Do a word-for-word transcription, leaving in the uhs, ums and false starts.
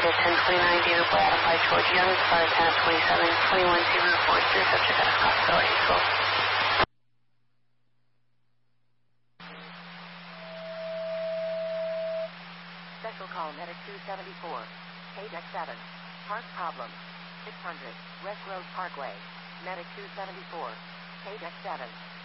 at ten twenty-nine, David Boy out of five George Young, flight ten of twenty-seven, twenty-one zero four three, subject at a hospital, April. Special call medic two seventy-four, page X seven, park problem, six hundred, West Road Parkway, medic two seventy-four, page X seven.